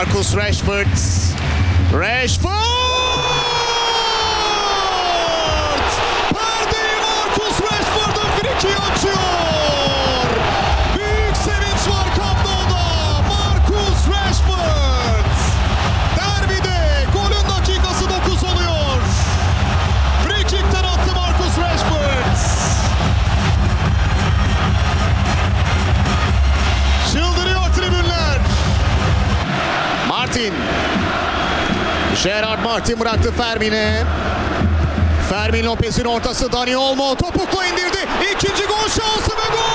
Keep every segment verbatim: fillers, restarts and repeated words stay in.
Marcus Rashford. Rashford! Perdeyi Marcus Rashford'un frikiyi açıyor. Büyük sevinç var Camp Nou'da. Marcus Rashford. Derbide golün dakikası dokuz oluyor. Frikikten attı Marcus Rashford. Çıldırıyor tribünler. Martin. Gerard Martin bıraktı Fermin'e. Fermin Lopez'in ortası, Dani Olmo topukla indirdi. İkinci gol şansı ve gol!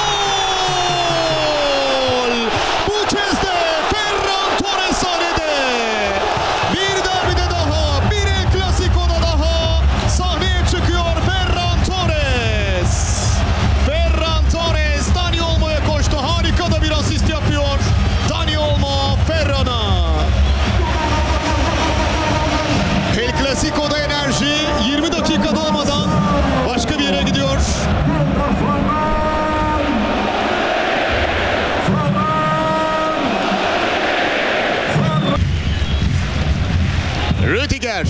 Bu kez de Ferran Torres sahnede. Bir derbide daha, bir El Clasico'da daha sahneye çıkıyor Ferran Torres. Ferran Torres Dani Olmo'ya koştu. Harika da bir asist yapıyor. Dani Olmo Ferran'a. El Clasico'da enerji yirmi dakika dolmadan başka bir yere gidiyor. Rüdiger.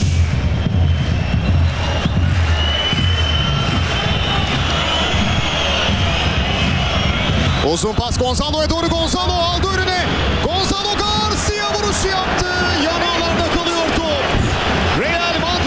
Uzun pas Gonzalo'ya doğru. Gonzalo aldı önüne. Gonzalo Garcia vuruşu yaptı.